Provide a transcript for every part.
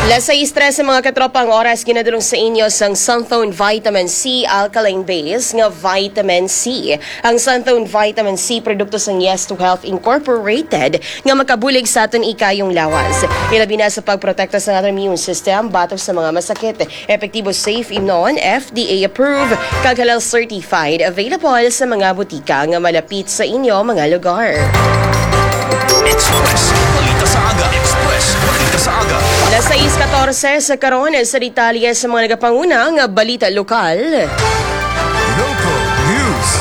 6:13 sa mga katropang oras ginadulong sa inyo sang Sunthone Vitamin C Alkaline Base nga Vitamin C. Ang Sunthone Vitamin C produkto sang Yes to Health Incorporated nga makabulig sa aton ikayong lawas. Ilabi na sa pagprotekta sa aton immune system batok sa mga masakit. Epektibo, safe, imnon, FDA approved, kag halal certified, available sa mga butika nga malapit sa inyo mga lugar. Express, balita sa aga. Express, balita sa aga. 6:14 sa karon sa detalye sa mga nagapanguna nga balita lokal. Local news.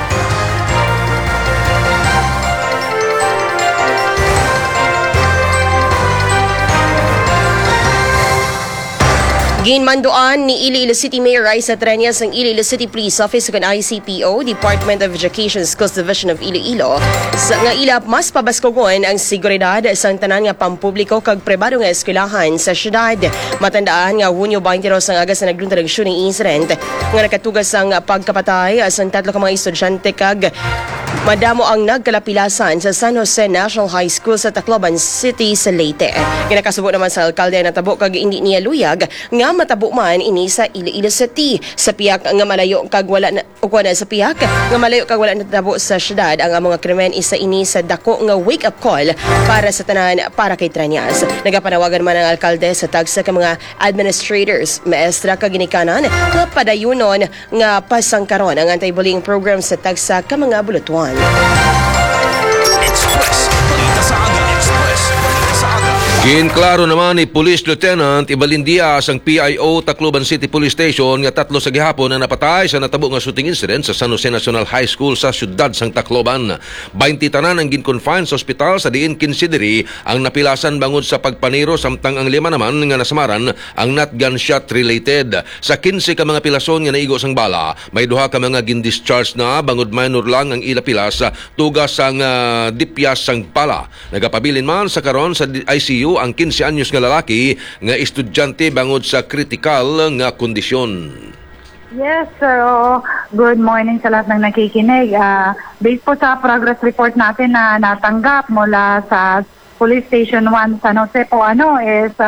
Ginmandoan ni Iloilo City Mayor Raisa Treñas ang Iloilo City Police Office ug ICPO, Department of Education Schools Division of Iloilo, sa nga ilap mas pabaskogon ang seguridad sa tanan nga pampubliko kag pribado nga eskwelahan sa syudad. Matandaan nga Hunyo 22 ang agas na nagluntad ang shooting incident nga nakatugas ang pagkapatay sa tatlo ka mga estudyante kag madamo ang nagkalapilasan sa San Jose National High School sa Tacloban City sa Leyte. Ginakasubo naman sa alkalde na tabo kag hindi niya luyag nga matabo man ini sa Iloilo City. Sa piyak nga malayo kag wala na sa piyak nga malayo kag wala natabo sa syudad ang mga krimen isa ini sa dako nga wake up call para sa tanan para kay Treñas. Nagapanawagan man ang alkalde sa tagsa ka mga administrators, maestra kag ginikanan nga padayunon nga pasangkaron ang anti-bullying program sa tagsa ka mga bulutuan. Express, balita sa aga. Express, balita sa aga. Ginklaro naman ni Police Lieutenant Ibalin Diaz ang PIO Tacloban City Police Station nga tatlo sa gihapon na napatay sa natabo nga shooting incident sa San Jose National High School sa siyudad sang Tacloban. 20 tanan ang ginconfine sa ospital sa diin kinsideri ang napilasan bangod sa pagpaniro samtang ang 5 naman nga nasamaran ang not gunshot related. Sa 15 ka mga pilason nga naigo sang bala, may duha ka mga gin-discharge na bangod minor lang ang ilapilas tugas sang dipyas sang bala. Nagapabilin man sa karon sa ICU ang 15 anyos nga lalaki nga estudyante bangod sa kritikal nga kondisyon. Yes, sir. Good morning sa lahat ng nakikinig. Based po sa progress report natin na natanggap mula sa Police Station 1 San Jose po, is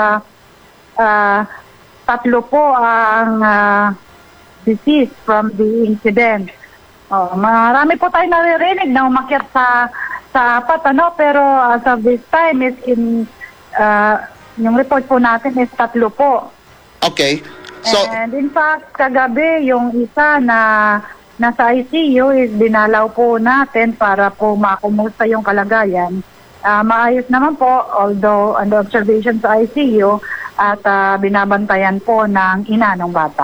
tatlo po ang deceased from the incident. Marami po tayo naririnig na umakyat sa apat, pero as of this time is yung report po natin is tatlo po. Okay. So, and in fact, kagabi yung isa na nasa ICU is dinalaw po natin para po makumusta yung kalagayan. Maayos naman po, although under observation sa ICU at binabantayan po ng ina ng bata.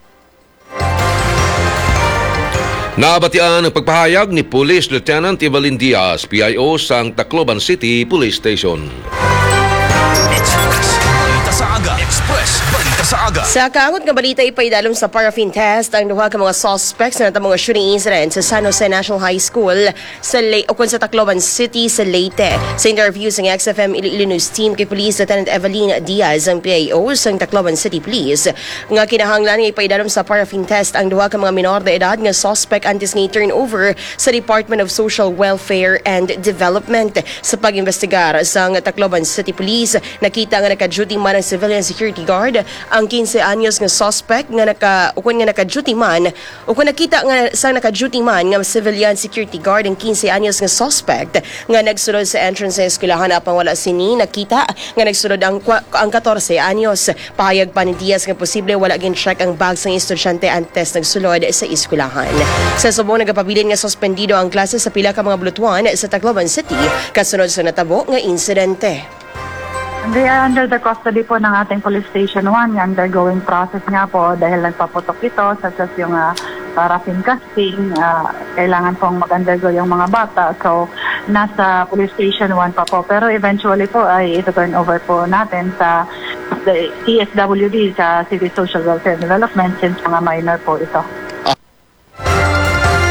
Nabatian ang pagpahayag ni Police Lieutenant Ibalin Diaz, PIO sang Tacloban City Police Station. Express, balita sa aga. Express, balita sa aga. Sa kaangot nga balita ipaidalom sa paraffin test ang duha ka mga suspects na natamo nga shooting incident sa San Jose National High School sa Tacloban City sa Leyte. Sa interview sa XFM Iloilo News team kay Police Lieutenant Evelyn Diaz ang PIO sa Tacloban City Police nga kinahanglan nga ipaidalom sa paraffin test ang duha ka mga minor de edad nga suspect antes nga turnover sa Department of Social Welfare and Development. Sa pag-investigar sa Tacloban City Police, nakita nga naka-duty man ang civilian security guard ang 15 anyos nga suspect nga naka-duty man o kung nakita nga sa naka-duty man nga civilian security guard ang 15 anyos nga suspect nga nagsulod sa entrance sa eskwelahan apang wala sini nakita nga nagsulod ang 14 anyos. Pahayag pa ni Diaz nga posible wala gin-check ang bag sang estudyante antes nagsulod sa eskwelahan. Sa subong nagapabilin nga suspendido ang klase sa pila ka mga bulutuan sa Tacloban City kasunod sa natabo nga insidente. They are under the custody po ng ating Police Station 1. Yung undergoing process nga po dahil nagpaputok ito, such as yung paraffin casting, kailangan pong mag-undergo yung mga bata. So, nasa Police Station 1 pa po. Pero eventually po ay ito-turn over po natin sa the CSWD, sa City Social Welfare Development, since mga minor po ito.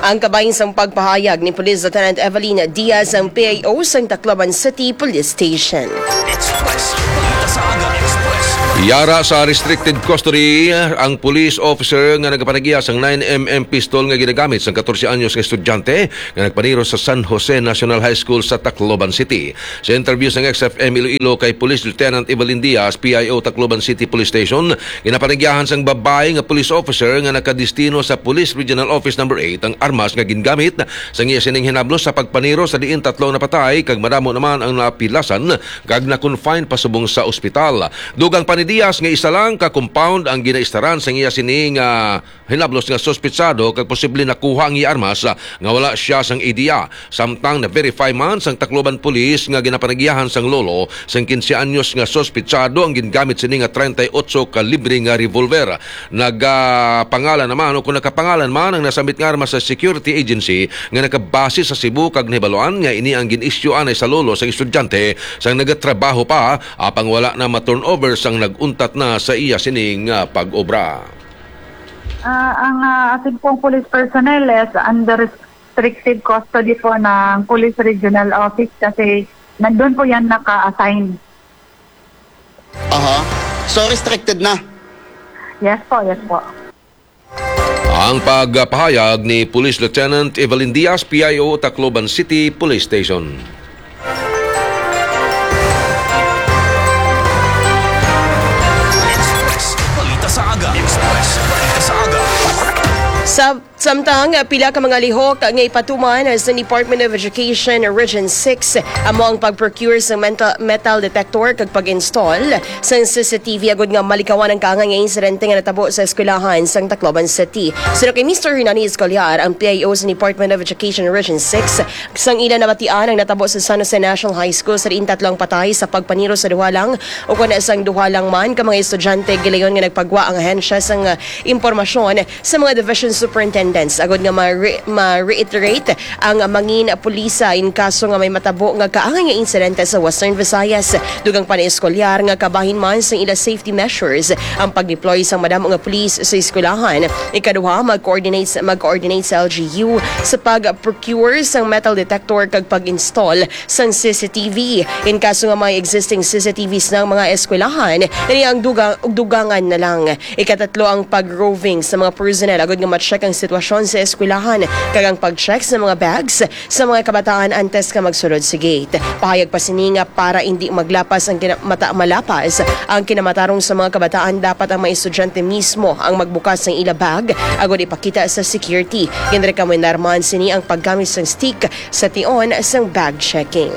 Ang kabahin sang pagpahayag ni Police Lieutenant Evelyn Diaz ang PIO sa Tacloban City Police Station. Express. Balita sa aga. Express. Yara sa restricted custody ang police officer nga nagapanagiya sang 9mm pistol nga ginagamit sa 14 anyos nga estudyante nga nagpaniro sa San Jose National High School sa Tacloban City. Sa interview sa XFM Iloilo kay Police Lieutenant Evelyn Diaz, PIO Tacloban City Police Station, ginapanagiyahan sang babae nga police officer nga nakadistino sa Police Regional Office No. 8 ang armas nga gingamit sa iya sining hinablos sa pagpaniro sa diin tatlo na patay kag madamo naman ang napilasan kag na-confine pasubong sa ospital. Dugang Diaz nga isa lang ka compound ang ginaistaran sa iya sining hinablos nga sospetsado kag posible nakuha ang iya armas nga wala siya sang idea. Samtang na verify man sang Tacloban Police nga ginapanagiyahan sang lolo sang 15 anyos nga sospetsado ang gingamit sini nga 38 kalibre nga revolver. Nagapangalan naman o kung nakapangalan man ang nasambit nga armas sa security agency nga nakabase sa Cebu kag nahibaluan nga ini ang gin-issue anay sa lolo sang estudyante sang nagatrabaho pa apang wala na ma-turnover sang untat na sa iya sining pag-obra. Ang ating pong police personnel is under restricted custody po ng Police Regional Office kasi nandun po yan naka-assign. So restricted na? Yes po, yes po. Ang pagpahayag ni Police Lieutenant Evelyn Diaz, PIO Tacloban City Police Station. Samtang pila ka mga lihok nga ipatuman sa Department of Education Region 6 amo ang pag-procure sa metal detector kag pag-install sa CCTV agud nga malikawan ang kaangay nga insidente nga natabo sa eskwelahan sa Tacloban City. Sino kay Mr. Hernani Escoliar, ang PIO sa Department of Education Region 6, sang ilan nabatian ang natabo sa San Jose National High School sa diin tatlong patay sa pagpaniro sa duha lang o kun sang duha lang man ka mga estudyante gilayon nga nagpagwa ang ahensya sang impormasyon sa mga division superintendents agud nga ma-reiterate ang mangin pulisa in kaso nga may matabo nga kaangay nga insidente sa Western Visayas. Dugang paneskolyar nga kabahin man sa ila safety measures ang pag-deploy sa madamo nga pulis sa eskwelahan. Ikaduha, mag-coordinate sa LGU sa pag-procure sang metal detector kag pag-install sang CCTV. In kaso nga may existing CCTVs ng mga eskwelahan, ang dugangan na lang. Ikatatlo, ang pag-roving sa mga personnel agud nga ma-check ang sitwasyon sa eskwelahan kag ang pag-check sa mga bags sa mga kabataan antes ka magsulod sa gate. Pahayag pa sini nga para hindi maglapas ang malapas ang kinamatarong sa mga kabataan, dapat ang mga estudyante mismo ang magbukas ng ila bag agud ipakita sa security. Ginrekomendar man sini ang paggamit ng stick sa tion sang bag checking.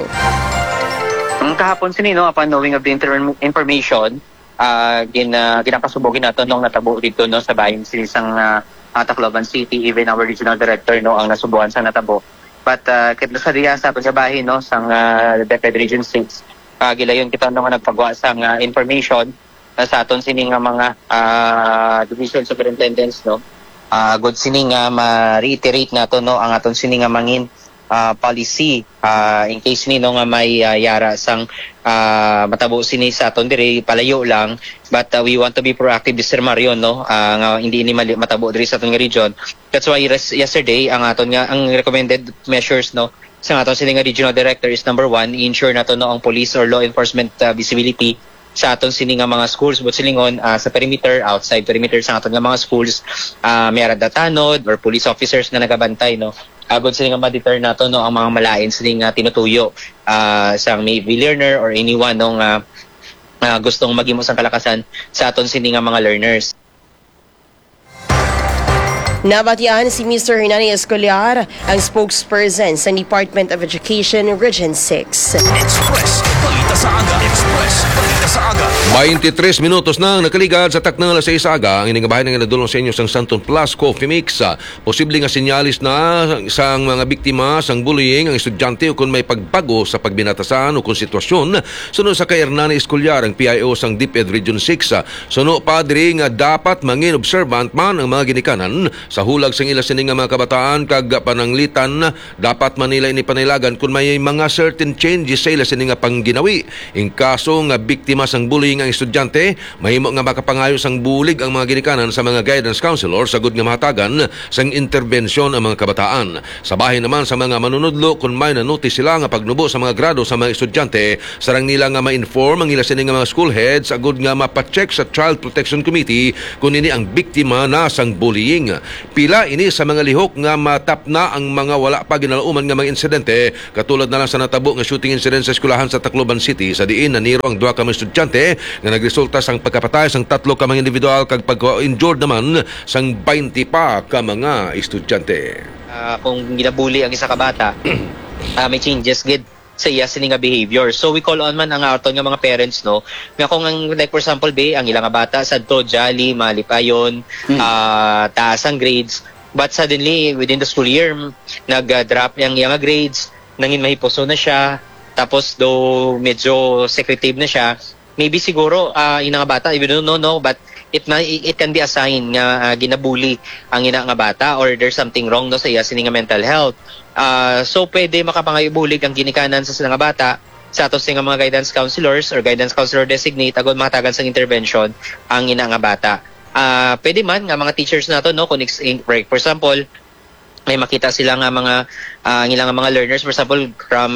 Ang kahapon sini upon knowing of the information, ginapasubogin nato nung natabo dito sa bayan sinisang Tacloban City, even our regional director ang nasubuan sa natabo. But sa diya sa pagsabahin sang DepEd Region 6, gilayon kita nga nagpagawa sang information sa aton sining mga division superintendents good sining ma-reiterate nato ang aton sining mangin policy in case nino nga may yara sang matabo sini sa aton diri palayo lang, but we want to be proactive this Mario nga hindi ni matabo diri sa aton nga region. That's why yesterday ang aton nga ang recommended measures sa aton sini nga regional director is number 1, i-ensure nato ang police or law enforcement visibility sa aton sini nga mga schools but silingon sa perimeter, outside perimeter sa aton nga mga schools, may datanod or police officers nga nagabantay agud sila nga ma-deter nato ang mga malain sila nga tinutuyo sa may learner or anyone gustong maghimo sang kalakasan sa aton sini nga mga learners. Nabatian si Mr. Hernani Escoliar, ang spokesperson sa Department of Education Region 6. Express. Balita sa aga. Express. Balita sa aga. 23 minutos na nakaligad sa taknang alas 6 aga ang iningabahin nga nadulong sa inyo sang Santon Plus Coffee Mix. Posible nga sinyalis na sang mga biktima sang bullying ang estudyante o kung may pagbago sa pagbinatasan o kung sitwasyon. Suno sa kay Hernani Escoliar, ang PIO sang DepEd Region 6. Suno padre nga dapat mangin observant man ang mga ginikanan sa hulag sang ila sining nga mga kabataan kag pananglitan. Dapat man nila inipanilagan kung may mga certain changes sa ila sining nga pangginawi. In kaso nga biktima sang bullying ang estudyante, mahimo nga makapangayos ang bulig ang mga ginikanan sa mga guidance counselor sa gud nga mahatagan sang interbensyon ang mga kabataan. Sa bahin naman sa mga manunudlo kung may na-notice sila nga pagnubo sa mga grado sa mga estudyante, sarang nila nga ma-inform ang ila sini nga mga school heads agud nga mapacheck sa Child Protection Committee kung ini ang biktima na sang bullying. Pila ini sa mga lihok nga matap na ang mga wala pa ginalauman nga mga insidente, katulad na lang sa natabo nga shooting incident sa eskwelahan sa Tacloban City sa diin naniro ang duha ka mga estudyante nga nagresulta sang pagkapatay sang 3 ka mga individual kag pagka-injured naman sang 20 pa ka mga estudyante. Kung ginabuli ang isa ka bata, may changes gid sa iya sini nga behavior. So we call on man ang aton nga mga parents, no, nga kung ang, like for example ang ilang nga bata sadto jolly malipayon, taas ang grades, but suddenly within the school year nag-drop yung nga grades, nangin mahiposo na siya, tapos do medyo secretive na siya, maybe siguro ina nga bata, even though no, but it can be a sign nga ginabuli ang ina nga bata or there's something wrong no sa iya sini nga mental health. So pwede makapangayubulig ang ginikanan sa nga bata sa ato nga mga guidance counselors or guidance counselor designate agud makatagan sang intervention ang ina nga bata. Pwede man nga mga teachers nato, no, kung for example may makita sila nga mga ilang mga learners, for example from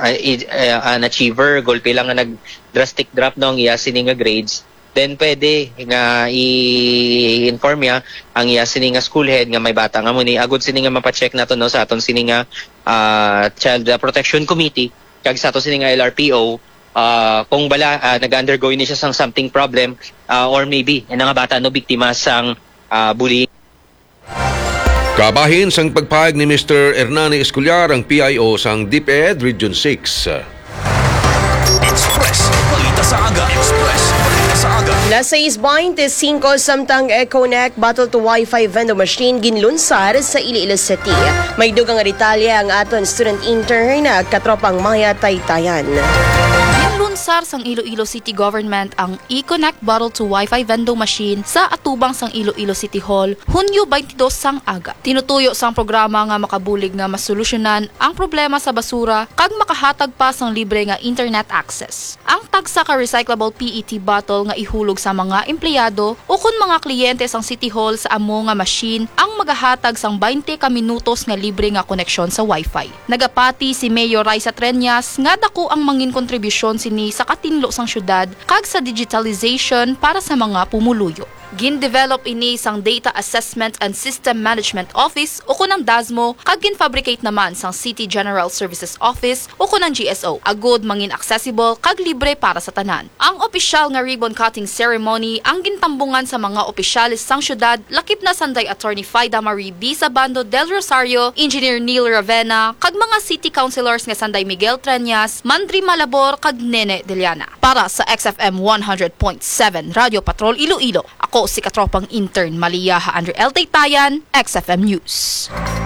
an achiever goal pila nga nag drastic drop no ang iya sini nga grades, then pwede nga i-inform ya ang iya sini nga school head nga may bata nga muni agud sini nga mapacheck nato no sa aton sini nga Child Protection Committee kag sa aton sini nga LRPO kung bala nag-undergo ini siya sang something problem or maybe ina nga bata no biktima sang bullying. Kabahin sang pagpahayag ni Mr. Hernani Escolar ang PIO sang DepEd Region 6. Express, balita sa aga. Express, balita sa aga. Las 6:25 samtang Econet Battle to Wi-Fi vending machine ginlunsar sa Iloilo City. May dugang detalye ang aton student intern na katropang Maya Taytayan. Ginlunsar sang Iloilo City Government ang Econet Battle to Wi-Fi vending machine sa atubang sang Iloilo City Hall Hunyo 22 sang aga. Tinutuyo sang programa nga makabulig nga masolusyonan ang problema sa basura kag makahatag pa sang libre nga internet access. Ang tagsa ka recyclable PET bottle nga ihulog sa mga empleyado o kun mga kliyente sang City Hall sa amo nga machine ang magahatag sang 20 ka minutos nga libre nga koneksyon sa Wi-Fi. Nagapati si Mayor Raisa Treñas nga dako ang mangin kontribusyon sini sa katinlo sang syudad kag sa digitalization para sa mga pumuluyo. Gin-develop ini sang Data Assessment and System Management Office o kunang DASMO kag gin-fabricate naman sang City General Services Office o kunang GSO. Agud mangin accessible kag libre para sa tanan. Ang opisyal nga ribbon cutting ceremony ang gintambungan sa mga opisyalis sang syudad lakip na sanday Attorney Faida Marie B. Sabando del Rosario, Engineer Neil Ravena kag mga city councilors nga sanday Miguel Treñas, Mandri Malabor kag Nene Deliana. Para sa XFM 100.7 Radio Patrol Iloilo, ako si katropang intern Maliaha Andre L. Taytayan, XFM News.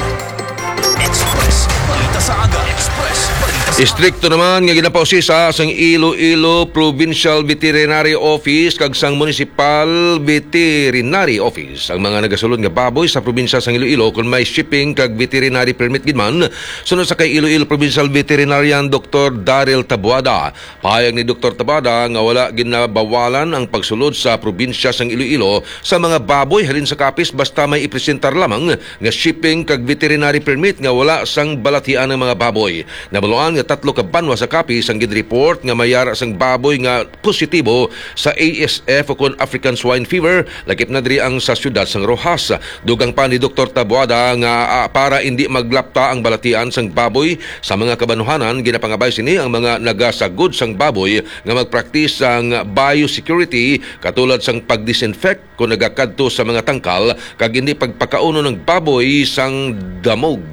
Express, balita sa aga. Express, balita sa aga. Istrikto naman nga ginapausisa sang Iloilo Provincial Veterinary Office kag sang Municipal Veterinary Office ang mga nagasulod nga baboy sa probinsya sang Iloilo kung may shipping kag veterinary permit gid man. Sunod sa kay Iloilo Provincial Veterinarian Dr. Daryl Tabuada. Pahayag ni Dr. Tabuada nga wala ginabawalan ang pagsulod sa probinsya sang Iloilo sa mga baboy halin sa kapis basta may ipresentar lamang nga shipping kag veterinary permit nga wala sang balatian ng mga baboy. Nabaluan nga 3 ka banwa sa kapis ang gid-report nga mayara sang baboy nga positibo sa ASF o kon African Swine Fever, lakip na diri ang sa syudad sang Rojas. Dugang pa ni Dr. Tabuada nga para hindi maglapta ang balatian sang baboy sa mga kabanuhanan, ginapangabay sini ang mga nagasagod sang baboy nga magpraktis sang biosecurity katulad sang pagdisinfect kung nagakadto sa mga tangkal kag hindi pagpakauno ng baboy sang damog.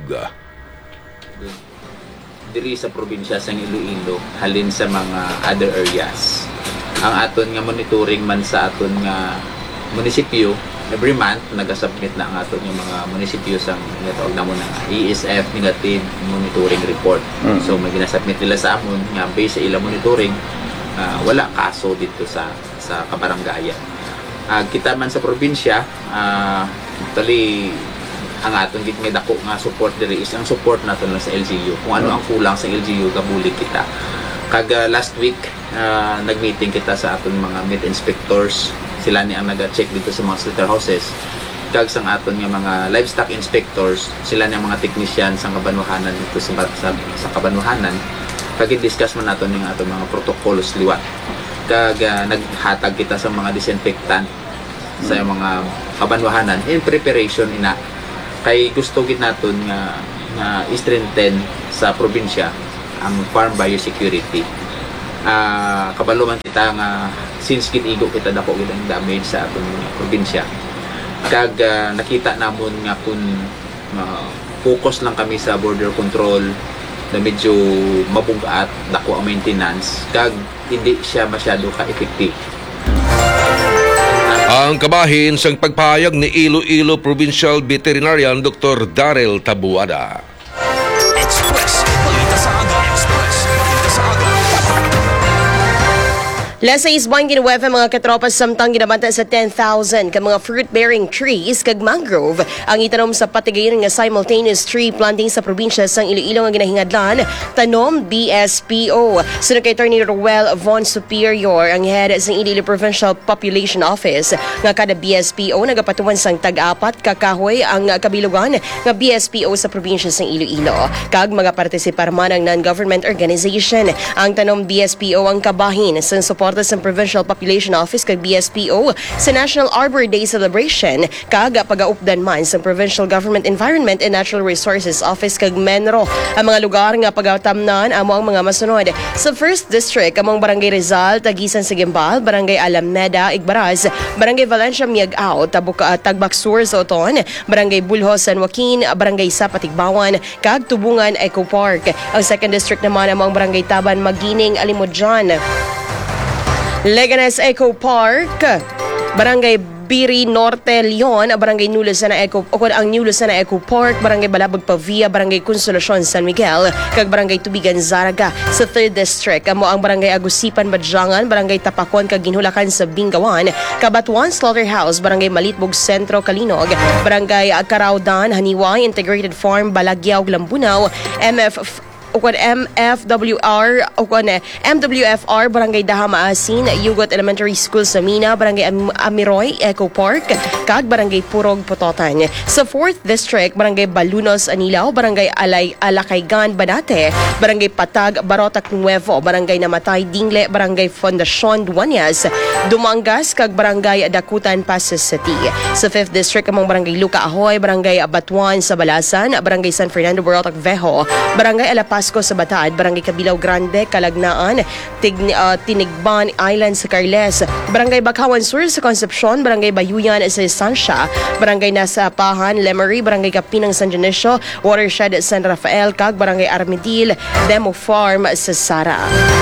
Diri sa probinsya sang Iloilo halin sa mga other areas. Ang aton nga monitoring man sa aton nga munisipyo every month nagasubmit na ang aton yung mga munisipyo sang natawag na mo na ESF negative monitoring report. So may ginasubmit nila sa amon nga based sa ilang monitoring wala kaso dito sa kabaranggayan. Kita man sa probinsya actually ang aton gid nga dako nga support diri is ang support naton lang sa LGU. Kung ano ang kulang sa LGU gabulig kita. Kag last week nag-meeting kita sa aton mga meat inspectors. Sila ni ang nag-check dito sa mga slaughterhouses. Kag sang aton nga mga livestock inspectors, sila ni ang mga technician sa kabanwahanan dito sa kabanwahanan. Kag i-discuss man naton yung aton mga protocols liwat. Kag naghatag kita sa mga disinfectant sa mga kabanwahanan in preparation ina kay gusto gid naton nga strengthen sa probinsya ang farm biosecurity. Kabalo man kita nga since gid igo kita dako gid ang damage sa atong probinsya. Kag nakita namon nga kun focus lang kami sa border control na medyo mabugat dako ang maintenance kag hindi siya masyado ka-effective. Ang kabahin sang pagpahayag ni Iloilo Provincial Veterinarian Dr. Darrell Tabuada. Express, balita sa aga. Express, balita sa aga. Lasa isbang ginuweve mga katropas samtang ginabanta sa 10,000 ka mga fruit-bearing trees kag mangrove ang itanom sa patigayon nga simultaneous tree planting sa probinsya sang Iloilo nga ginahingadlan tanom BSPO. Sunod kay Attorney Roel Von Superior ang head sa Iloilo Provincial Population Office nga kada BSPO nagapatuman sang tag-apat kakahoy ang kabilugan nga BSPO sa probinsya sang Iloilo. Kag mga partisipar man ang non-government organization ang tanom BSPO ang kabahin sa support sa Provincial Population Office kag BSPO sa National Arbor Day celebration kag pagaupdan man sa Provincial Government Environment and Natural Resources Office kag Menro ang mga lugar nga pagatamnan amo ang mga masunod sa 1st District among Barangay Rizal, Tagisan Sigimbal, Barangay Alameda, Igbaraz, Barangay Valencia Miagao, Tagbaksur sa Oton, Barangay Bulhos, San Joaquin, Barangay Sapatigbawan kag Tubungan Eco Park. Ang 2nd District naman among Barangay Taban, Magining, Alimodjan, Leganes Eco Park, Barangay Biri Norte, Leon, Barangay Nulusana Eco Park, Barangay Balabog Pavia, Barangay Consolacion San Miguel, kag Barangay Tubigan Zaraga. Sa 3rd District amo ang Barangay Agusipan Badjangan, Barangay Tapakon kag Ginhulakan sa Bingawan, Kabatuan Slaughterhouse, Barangay Malitbog Sentro Kalinog, Barangay Karaudan, Haniway Integrated Farm, Balagyaw, Lambunaw, MWFR, Barangay Dahama Asin, Yugot Elementary School sa Mina, Barangay Amiroy Eco Park, kag Barangay Purog Pototan. Sa 4th District, Barangay Balunos Anilaw, Barangay Alakaygan Banate, Barangay Patag Barotac Nuevo, Barangay Namatay Dingle, Barangay Fondacion Duanyas, Dumangas kag Barangay Dakutan Pasig City. Sa 5th District among Barangay Luca Ahoy, Barangay Batuan sa Balasan, Barangay San Fernando Barotac Vejo, Barangay Alapasco sa Bataad, Barangay Kabilaw Grande, Kalagnaan, Tinigban Island sa Carles, Barangay Bakawan Sur sa Concepcion, Barangay Bayuyan sa Estancia, Barangay Nasapahan, Lemery, Barangay Kapinang San Dionisio, Watershed San Rafael, kag Barangay Armidil, Demo Farm sa Sara.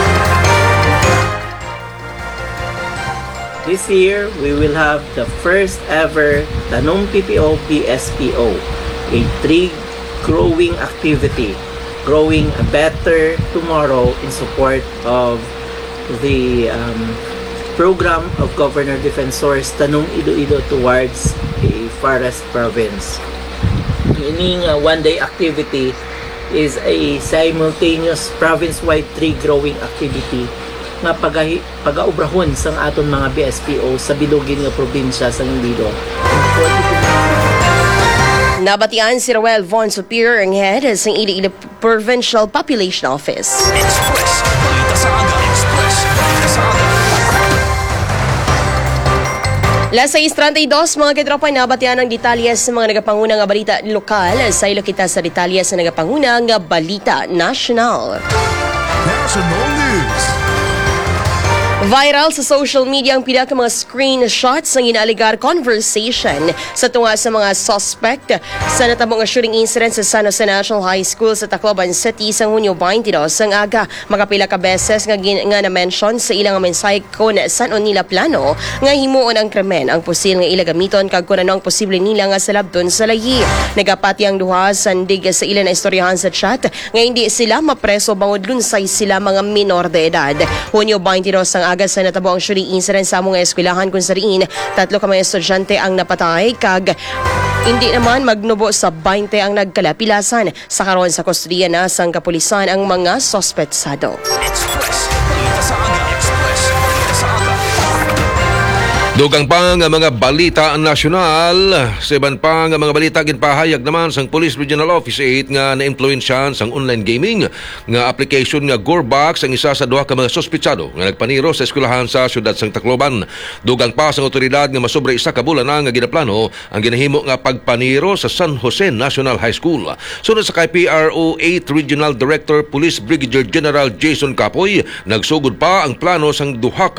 This year, we will have the first ever Tanom PPO BSPO, a tree growing activity, growing a better tomorrow in support of the program of Governor Defensors Tanom Iloilo towards the forest province. Meaning one-day activity is a simultaneous province-wide tree growing activity nga pagaubrahon sang aton mga BSPO sa bilugin nga probinsya sa Iloilo. Nabatian si Roel Von Superior ang head sa Iloilo Provincial Population Office. Express, balita sa aga. Express, balita sa aga. Las 6:32, mga katropa, nabatian ang detalye sa mga nagapanguna nga balita lokal. Sa ilo kita sa detalye sa nagapanguna nga balita national. National News. Viral sa social media ang pila ka mga screenshots ng inaaligar conversation sa tunga sa mga suspect sa natabong shooting incident sa San Jose National High School sa Tacloban City sa Hunyo 22 ang aga. Makapila ka beses nga na-mention sa ilang mensahe kung saan nila plano nga himuon ang krimen ang pusil nga ila gamiton kag kung ano ang posible nila nga salabton sa layi. Nagapati ang duha sandig sa ilan na istoryahan sa chat nga hindi sila mapreso bangod lunsay sila mga minor de edad. Hunyo 22 ang aga sa natabo ang shooting incident sa among eskwelahan kung sariin 3 ka mga estudyante ang napatay kag hindi naman magnubo sa 20 ang nagkalapilasan. Sa karon sa kustudiya na sang kapulisan ang mga sospetsado. Express, balita sa aga. Dugang pa nga mga balita nasyonal, sa iban pa nga mga balita ginpahayag naman sang Police Regional Office 8 nga na-influensyan sang online gaming nga application nga Gorbox ang isa sa duha ka mga sospitsado nga nagpaniro sa eskwelahan sa siyudad sang Tacloban. Dugang pa sang otoridad nga masobra isa ka bulan na nga ginaplano ang ginahimo nga pagpaniro sa San Jose National High School. Sunod sa kay PRO 8 Regional Director Police Brigadier General Jason Capoy, nagsugod pa ang plano sang duha ka